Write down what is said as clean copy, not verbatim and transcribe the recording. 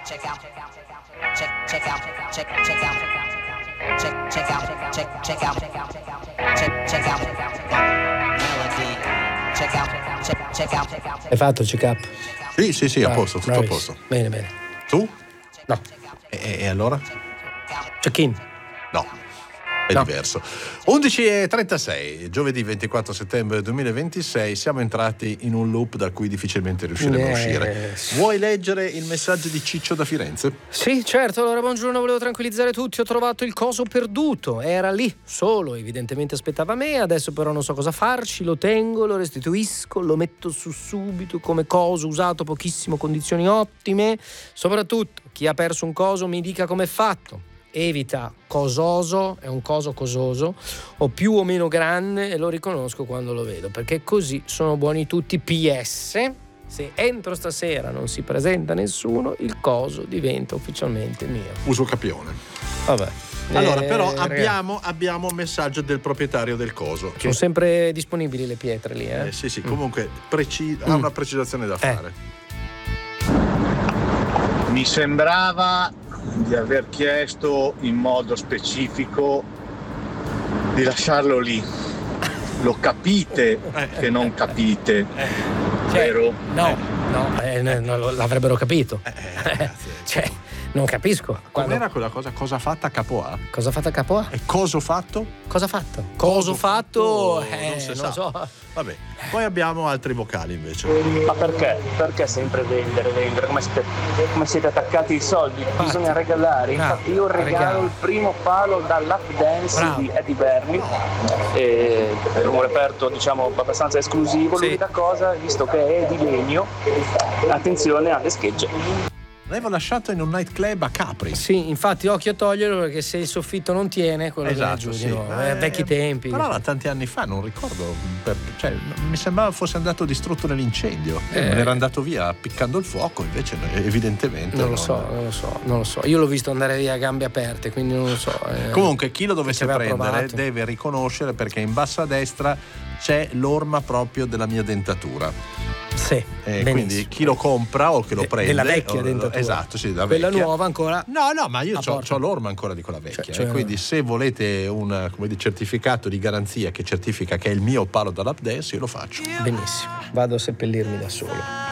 Hai fatto il check-up? Sì, a posto, tutto a posto. Bene. Tu? No. E allora? Check-in? No. È diverso. 11:36, giovedì 24 settembre 2026, siamo entrati in un loop da cui difficilmente riusciremo a uscire. Vuoi leggere il messaggio di Ciccio da Firenze? Sì, certo. Allora, buongiorno, volevo tranquillizzare tutti. Ho trovato il coso perduto. Era lì, solo, evidentemente aspettava me. Adesso però non so cosa farci. Lo tengo, lo restituisco, lo metto su subito come coso usato pochissimo, condizioni ottime. Soprattutto, chi ha perso un coso mi dica com'è fatto. Evita cososo, è un coso cososo o più o meno grande, e lo riconosco quando lo vedo, perché così sono buoni tutti. PS: se entro stasera non si presenta nessuno, il coso diventa ufficialmente mio. Uso capione. Vabbè. Allora, però abbiamo un messaggio del proprietario del coso. Sono sempre disponibili le pietre lì, eh? Sì, comunque ha una precisazione da fare. Mi sembrava di aver chiesto in modo specifico di lasciarlo lì. Lo capite che non capite, vero? No, l'avrebbero capito. Cioè, non capisco. Com'era quella cosa? Cosa fatta capo A? Cosa fatta capo A? E coso fatto? Cosa fatto? Coso fatto? Non si sa. So. Vabbè, poi abbiamo altri vocali invece. Ma perché? Perché sempre vendere? Come siete attaccati ai soldi? Bisogna regalare. Infatti io regalo il primo palo dall'Lap Dance di Eddie Bernie, è un reperto diciamo abbastanza esclusivo. L'unica cosa, visto che è di legno, attenzione alle schegge. L'avevo lasciato in un nightclub a Capri. Sì, infatti occhio a toglierlo, perché se il soffitto non tiene, quello viene giù di nuovo. Vecchi tempi. Però era tanti anni fa, non ricordo. Mi sembrava fosse andato distrutto nell'incendio. Non era andato via appiccando il fuoco, invece evidentemente non lo so. Io l'ho visto andare via a gambe aperte, quindi non lo so. Comunque chi lo dovesse prendere provato. deve riconoscere, perché in basso a destra c'è l'orma proprio della mia dentatura. Sì, quindi chi lo compra o che lo prende della vecchia dentatura. Esatto, sì, della quella vecchia. Nuova ancora no, ma io c'ho l'orma ancora di quella vecchia, cioè, quindi se volete un certificato di garanzia che certifica che è il mio palo da lap dance, io lo faccio. Benissimo, vado a seppellirmi da solo.